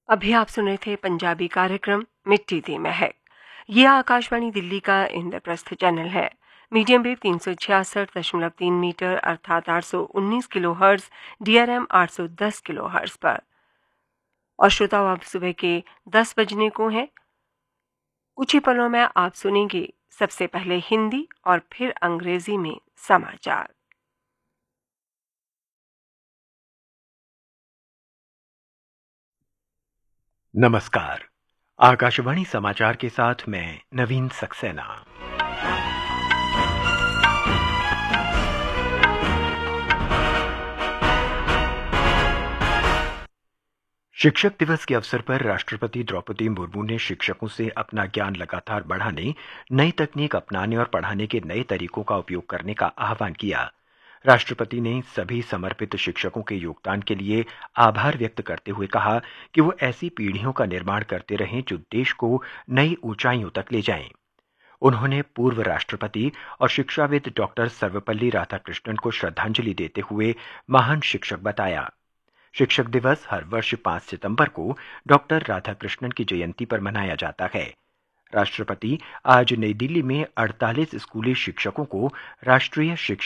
अभी आप सुन रहे थे पंजाबी कार्यक्रम मिट्टी दी महक। ये आकाशवाणी दिल्ली का इंद्रप्रस्थ चैनल है। मीडियम वेव 366.3 मीटर अर्थात 819 kilo hertz, DRM 810 kilo hertz पर। और श्रोताओं, अब सुबह के 10 बजने को हैं। कुछ ही पलों में आप सुनेंगे सबसे पहले हिंदी और फिर अंग्रेजी में समाचार। नमस्कार। आकाशवाणी समाचार के साथ मैं नवीन सक्सेना। शिक्षक दिवस के अवसर पर राष्ट्रपति द्रौपदी मुर्मू ने शिक्षकों से अपना ज्ञान लगातार बढ़ाने, नई तकनीक अपनाने और पढ़ाने के नए तरीकों का उपयोग करने का आह्वान किया। राष्ट्रपति ने सभी समर्पित शिक्षकों के योगदान के लिए आभार व्यक्त करते हुए कहा कि वो ऐसी पीढ़ियों का निर्माण करते रहें जो देश को नई ऊंचाइयों तक ले जाएं। उन्होंने पूर्व राष्ट्रपति और शिक्षाविद डॉक्टर सर्वपल्ली राधाकृष्णन को श्रद्धांजलि देते हुए महान शिक्षक बताया। शिक्षक दिवस हर वर्ष 5 सितंबर को डॉक्टर राधाकृष्णन की जयंती पर मनाया जाता है। राष्ट्रपति आज नई दिल्ली में 48 स्कूली शिक्षकों को राष्ट्रीय शिक्षा